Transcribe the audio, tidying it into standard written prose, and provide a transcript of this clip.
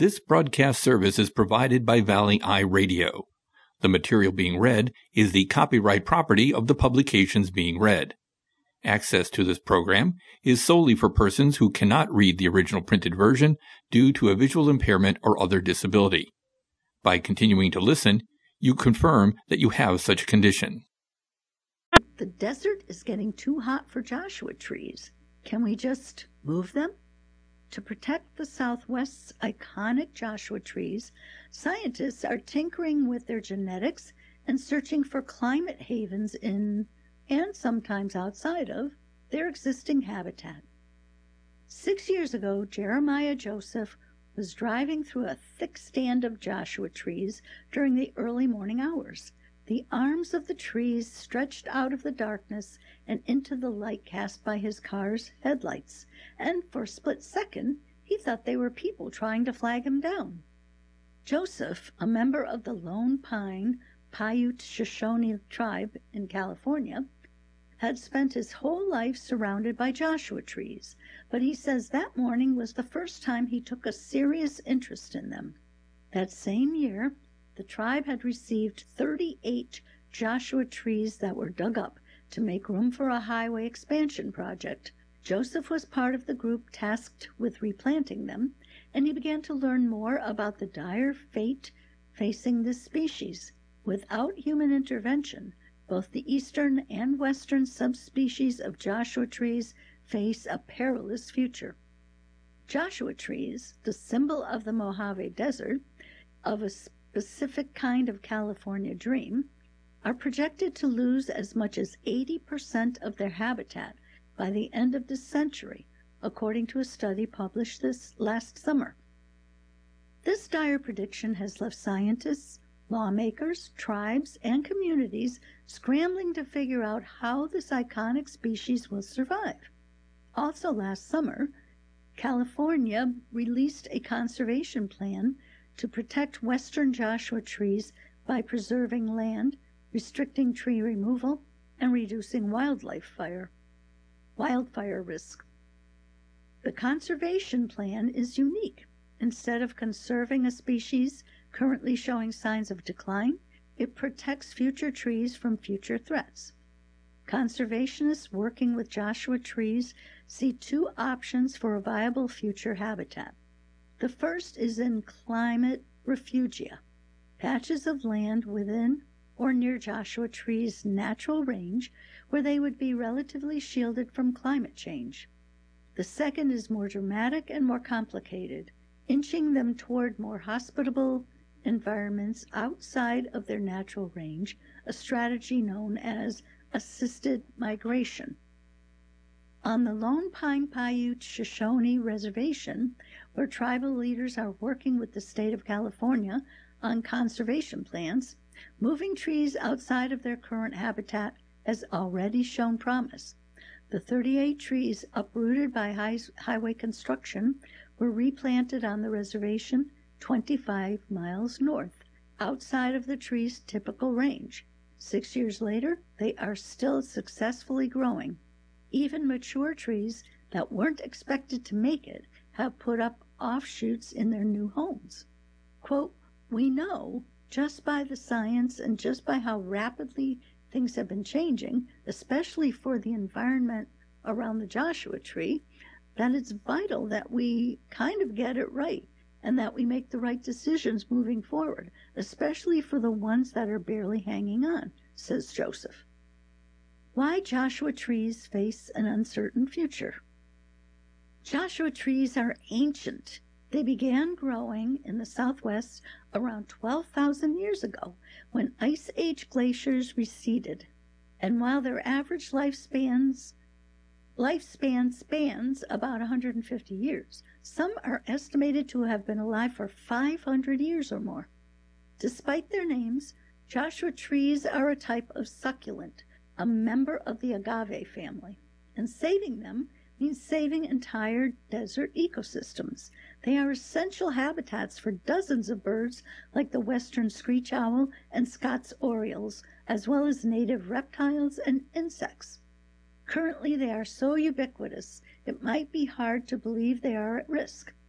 This broadcast service is provided by Valley Eye Radio. The material being read is the copyright property of the publications being read. Access to this program is solely for persons who cannot read the original printed version due to a visual impairment or other disability. By continuing to listen, you confirm that you have such a condition. The desert is getting too hot for Joshua trees. Can we just move them? To protect the Southwest's iconic Joshua trees, scientists are tinkering with their genetics and searching for climate havens in, and sometimes outside of, their existing habitat. 6 years ago, Jeremiah Joseph was driving through a thick stand of Joshua trees during the early morning hours. The arms of the trees stretched out of the darkness and into the light cast by his car's headlights, and for a split second he thought they were people trying to flag him down. Joseph, a member of the Lone Pine Paiute Shoshone tribe in California, had spent his whole life surrounded by Joshua trees, but he says that morning was the first time he took a serious interest in them. That same year, the tribe had received 38 Joshua trees that were dug up to make room for a highway expansion project. Joseph was part of the group tasked with replanting them, and he began to learn more about the dire fate facing this species. Without human intervention, both the eastern and western subspecies of Joshua trees face a perilous future. Joshua trees, the symbol of the Mojave Desert, of a specific kind of California dream, are projected to lose as much as 80% of their habitat by the end of this century, according to a study published this last summer. This dire prediction has left scientists, lawmakers, tribes, and communities scrambling to figure out how this iconic species will survive. Also last summer, California released a conservation plan to protect western Joshua trees by preserving land, restricting tree removal, and reducing wildfire risk. The conservation plan is unique. Instead of conserving a species currently showing signs of decline, it protects future trees from future threats. Conservationists working with Joshua trees see two options for a viable future habitat. The first is in climate refugia, patches of land within or near Joshua trees' natural range where they would be relatively shielded from climate change. The second is more dramatic and more complicated, inching them toward more hospitable environments outside of their natural range, a strategy known as assisted migration. On the Lone Pine Paiute Shoshone Reservation, where tribal leaders are working with the state of California on conservation plans, moving trees outside of their current habitat has already shown promise. The 38 trees uprooted by highway construction were replanted on the reservation 25 miles north, outside of the tree's typical range. 6 years later, they are still successfully growing. Even mature trees that weren't expected to make it have put up offshoots in their new homes. Quote, "We know, just by the science and just by how rapidly things have been changing, especially for the environment around the Joshua tree, that it's vital that we kind of get it right and that we make the right decisions moving forward, especially for the ones that are barely hanging on," says Joseph. Why Joshua trees face an uncertain future. Joshua trees are ancient. They began growing in the Southwest around 12,000 years ago when Ice Age glaciers receded. And while their average lifespan spans about 150 years, some are estimated to have been alive for 500 years or more. Despite their names, Joshua trees are a type of succulent, a member of the agave family, and saving them means saving entire desert ecosystems. They are essential habitats for dozens of birds like the western screech owl and Scott's orioles, as well as native reptiles and insects. Currently, they are so ubiquitous, it might be hard to believe they are at risk.